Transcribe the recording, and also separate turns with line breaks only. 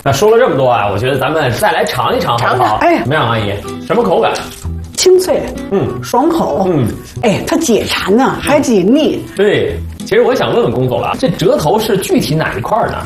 那说了这么多啊，我觉得咱们再来尝一尝好不好？
哎，
怎么样，阿姨？什么口感？
清脆，爽口，哎，它解馋呢，还解腻。
对，其实我想问问龚总了，这折头是具体哪一块呢？